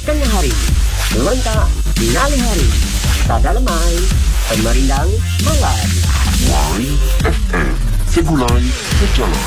tengah hari, berontak dinali hari, tak lemai, pemerindang malam. Segulai berjalan.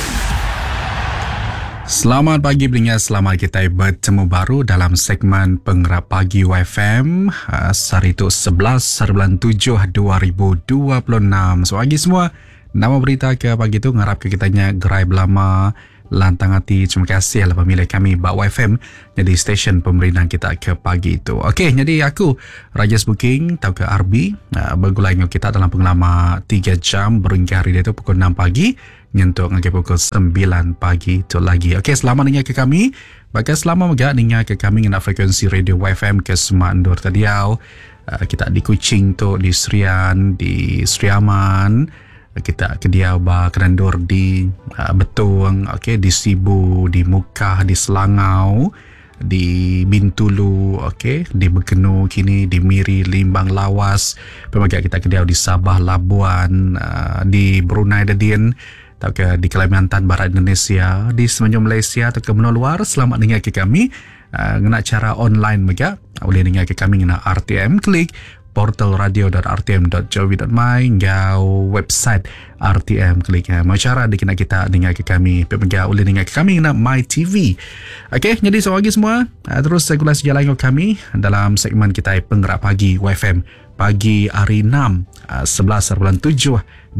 Selamat pagi pendengar, selamat kita bertemu baru dalam segmen Penggerak Pagi YFM hari itu 11/7/2026. So pagi semua, nama berita ke pagi itu ngarap ke kitanya gerai belama lantang hati. Terima kasih lah pemilih kami Bak YFM jadi stesen pemerintahan kita ke pagi itu. Okey, jadi aku Rajas Booking tahu ke RB bergulai dengan kita dalam pengalaman 3 jam berhingga hari itu pukul 6 pagi nyentuh ke pukul 9 pagi itu lagi. Okey, selamat dengar ke kami. Bagi selamat juga dengar ke kami dengan frekuensi radio YFM ke Semandur Tadiau. Kita di Kuching tu, di Serian, di Seriaman. Kita ke Diaba, Kerandur di Betung, okey, di Sibu, di Mukah, di Selangau, di Bintulu, okey, di Bekenu kini, di Miri, Limbang, Lawas. Pemagak kita ke di Sabah, Labuan, di Brunei Dadin, atau ke di Kalimantan Barat Indonesia, di semenanjung Malaysia atau ke benua luar. Selamat dengar ke kami. Guna cara online megak, boleh dengar ke kami guna RTM Klik, portal radio.rtm.gov.my hingga website RTM Klik. Masyarakat dikena kita dengar ke kami. Pemerintah boleh dengar ke kami nak My TV. Okey, jadi sewagi semua terus regulasi jalan dengan kami dalam segmen kita Penggerak Pagi YFM pagi hari 6 11/7/2026.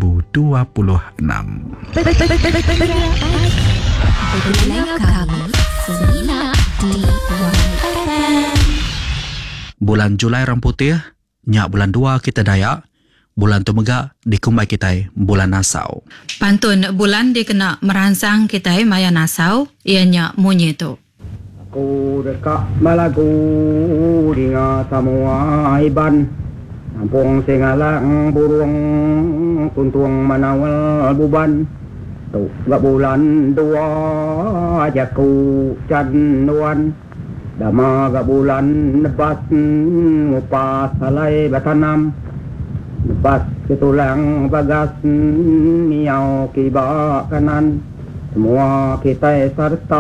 Bulan Julai Ramputih, nyak bulan 2 kita Dayak, bulan tu megak dikumbai kita bulan Nasau. Pantun bulan dia kena merangsang kita maya Nasau, ianya munyi tu. Aku dekat Malagu dengan semua iban, Nampung singalang burung tuntung manawal buban. Tu gak bulan 2 jaku canduan. Dama gak bulan nebas ngupas salai batanam. Nebas ketulang bagas miau kiba kanan. Semua kita serta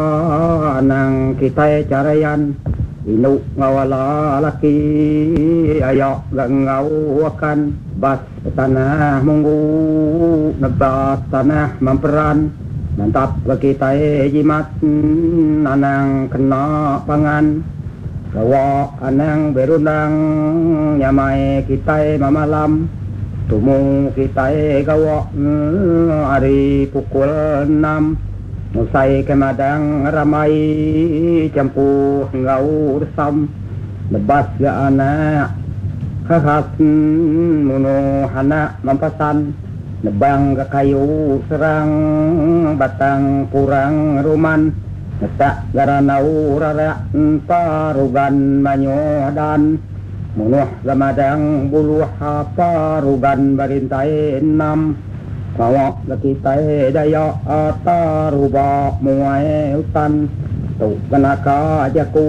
nang kita carayan. Inuk ngawala laki ayak gak ngawakan. Bas tanah munggu nebas tanah memperan. Mantap kita jimat anang kena pangan. Bawa anang berundang nyamai kita mamalam. Tumu kita gawa hari pukul 6. Musai ke madang ramai campuh ngau resam. Lebas ga anak khas muno anak mampasan. Nebang ke kayu serang batang kurang ruman. Netak garanau rarak parugan manyodan. Munuh gamadang buluh parugan barintai 6. Kawak kita daya ataruba muai hutan. Tu kenaka jaku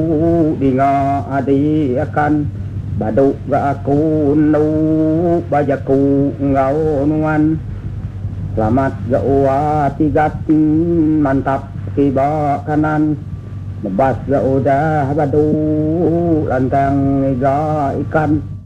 dinga adi akan. Baduk ga aku nu bajaku ngau nuan. Selamat ga uwa tigat mantap kiba kanan. Lebas ga udah badu lantang iga ikan.